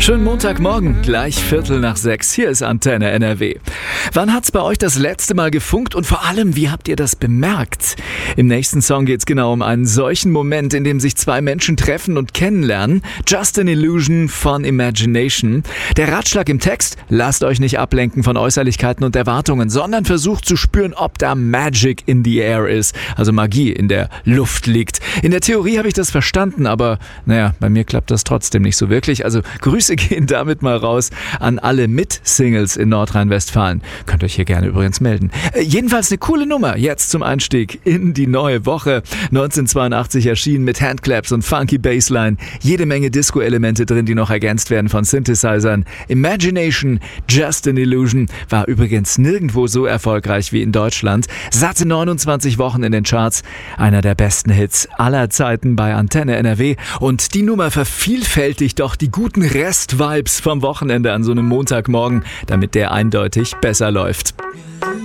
Schönen Montagmorgen, gleich 5:45. Hier ist Antenne NRW. Wann hat's bei euch das letzte Mal gefunkt und vor allem, wie habt ihr das bemerkt? Im nächsten Song geht's genau um einen solchen Moment, in dem sich zwei Menschen treffen und kennenlernen. Just an Illusion von Imagination. Der Ratschlag im Text: Lasst euch nicht ablenken von Äußerlichkeiten und Erwartungen, sondern versucht zu spüren, ob da Magic in the air ist, also Magie in der Luft liegt. In der Theorie habe ich das verstanden, aber bei mir klappt das trotzdem nicht so wirklich. Also Grüße gehen damit mal raus an alle Mit-Singles in Nordrhein-Westfalen. Könnt euch hier gerne übrigens melden. Jedenfalls eine coole Nummer jetzt zum Einstieg in die neue Woche. 1982 erschienen mit Handclaps und funky Bassline. Jede Menge Disco-Elemente drin, die noch ergänzt werden von Synthesizern. Imagination, Just an Illusion war übrigens nirgendwo so erfolgreich wie in Deutschland. Satte 29 Wochen in den Charts. Einer der besten Hits aller Zeiten bei Antenne NRW. Und die Nummer vervielfältigt doch die guten Rest-Vibes vom Wochenende an so einem Montagmorgen, damit der eindeutig besser läuft.